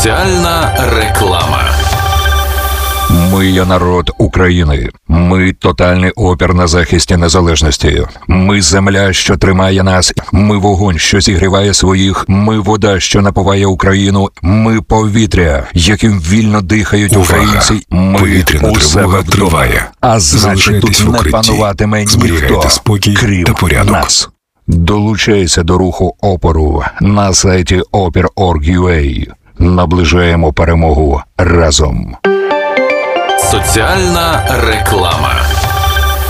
Соціальна реклама. Ми є народ України. Ми тотальний опір на захисті незалежності. Ми земля, що тримає нас. Ми вогонь, що зігріває своїх. Ми вода, що напуває Україну. Ми повітря, яким вільно дихають українці. Ми повітряна тривога триває. А значить, тут не пануватиме ніхто, крім та порядок. нас. Долучайся до руху опору на сайті opir.org.ua. Наближаємо перемогу разом. Соціальна реклама.